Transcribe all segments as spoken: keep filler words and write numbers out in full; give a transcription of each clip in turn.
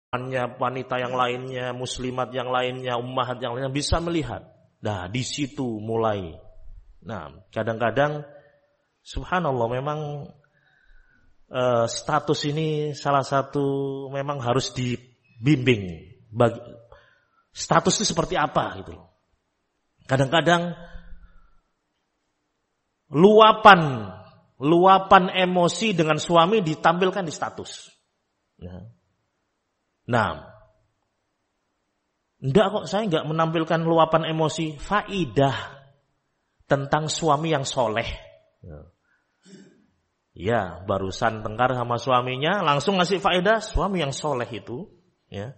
wanita yang lainnya, muslimat yang lainnya, ummahat yang lainnya bisa melihat. Nah, di situ mulai. Nah, kadang-kadang subhanallah memang uh, status ini salah satu memang harus dibimbing. Bagi, status itu seperti apa gitu. Kadang-kadang luapan luapan emosi dengan suami ditampilkan di status. Nah, nah enggak kok, saya enggak menampilkan luapan emosi, faidah tentang suami yang soleh. Ya, barusan tengkar sama suaminya, langsung ngasih faedah suami yang soleh itu. Ya.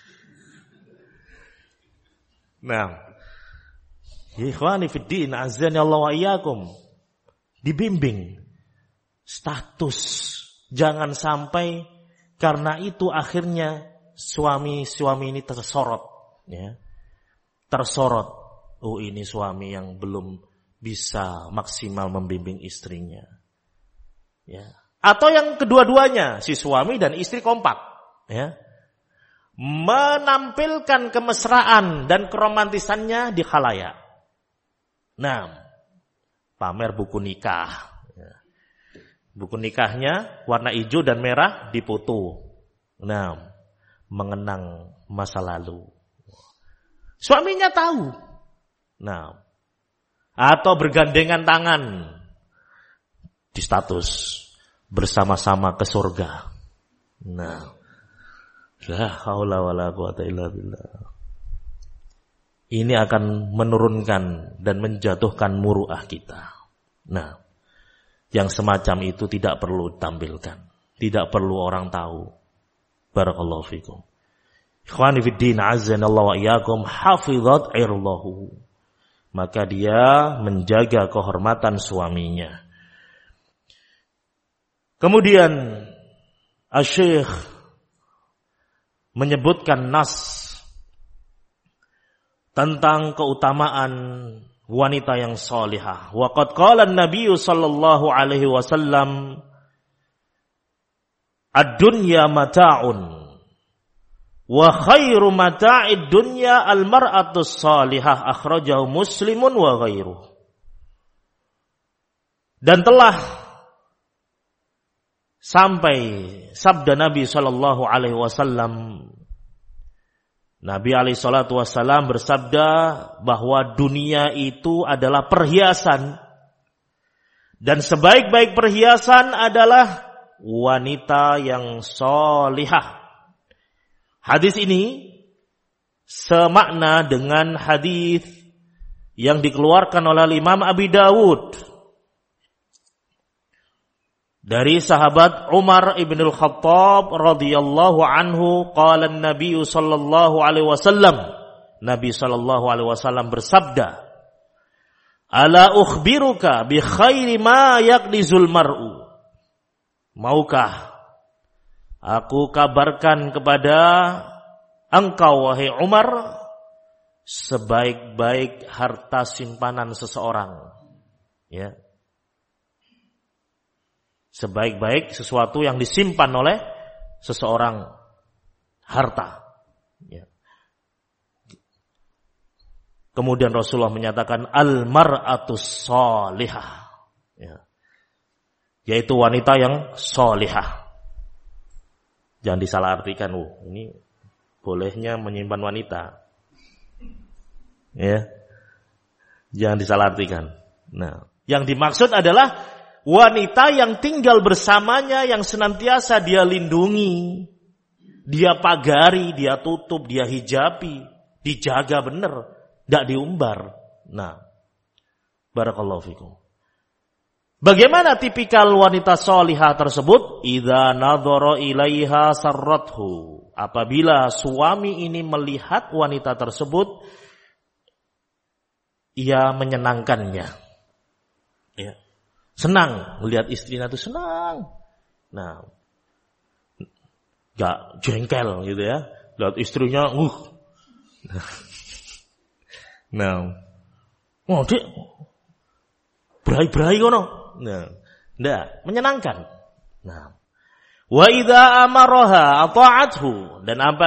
Nah, ikhwani fiddin, azani Allah wa iyyakum, dibimbing status, jangan sampai karena itu akhirnya suami-suami ini tersorot, ya, tersorot. Oh, ini suami yang belum bisa maksimal membimbing istrinya, ya. Atau yang kedua-duanya, si suami dan istri kompak, ya, menampilkan kemesraan dan keromantisannya di khalayak. Nah, pamer buku nikah. Buku nikahnya warna hijau dan merah dipoto. Nah, mengenang masa lalu. Suaminya tahu. Nah, atau bergandengan tangan di status bersama-sama ke surga. Nah, la haula wala quwata illa billah. Ini akan menurunkan dan menjatuhkan muruah kita. Nah, yang semacam itu tidak perlu ditampilkan, tidak perlu orang tahu. Barakallahu fikum. Ikhwani fiddin, azanallahu wa iyyakum, hafizat irlahu. Maka dia menjaga kehormatan suaminya. Kemudian Asy-Syaikh menyebutkan nas tentang keutamaan wanita yang salihah. Wa qad qala an-nabiy sallallahu alaihi wasallam, ad-dunya mata'un wa khairu mata'id dunya al-mar'atu salihah, akhrajahu Muslimun wa ghairuh. Dan telah sampai sabda Nabi sallallahu alaihi wasallam, Nabi alaihi salatu wassalam bersabda bahwa dunia itu adalah perhiasan, dan sebaik-baik perhiasan adalah wanita yang solihah. Hadis ini semakna dengan hadis yang dikeluarkan oleh Imam Abi Dawud dari sahabat Umar ibn al-Khattab radhiyallahu anhu, qala an-nabiy sallallahu alaihi wasallam, Nabi sallallahu alaihi wasallam bersabda, ala ukhbiruka bi khairi ma yaqdizul mar'u. Maukah aku kabarkan kepada engkau wahai Umar sebaik-baik harta simpanan seseorang, ya. Sebaik-baik sesuatu yang disimpan oleh seseorang, harta. Ya. Kemudian Rasulullah menyatakan al-mar'atus salihah, ya. Yaitu wanita yang salihah. Jangan disalahartikan, oh, ini bolehnya menyimpan wanita, ya. Jangan disalahartikan. Nah, yang dimaksud adalah wanita yang tinggal bersamanya, yang senantiasa dia lindungi, dia pagari, dia tutup, dia hijabi, dijaga benar, tidak diumbar. Nah, barakallahu fikum. Bagaimana tipikal wanita salihah tersebut? Idza nadhara ilaiha sarrathu. Apabila suami ini melihat wanita tersebut, ia menyenangkannya. Ya. Senang melihat istrinya itu, senang. Nah, gak jengkel gitu ya, lihat istrinya, uh. Nah, oh dia berai-berai kono. Nah, enggak, menyenangkan. Nah, wa idza amaraha ata'athu, dan apa